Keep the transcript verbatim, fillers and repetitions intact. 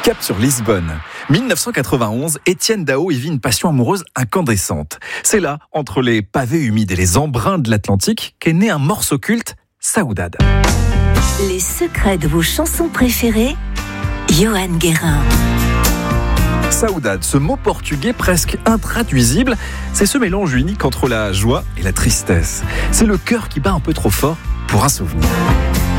Cap sur Lisbonne. mille neuf cent quatre-vingt-onze, Étienne Daho y vit une passion amoureuse incandescente. C'est là, entre les pavés humides et les embruns de l'Atlantique, qu'est né un morceau culte, Saudade. Les secrets de vos chansons préférées, Johan Guérin. Saudade, ce mot portugais presque intraduisible, c'est ce mélange unique entre la joie et la tristesse. C'est le cœur qui bat un peu trop fort pour un souvenir.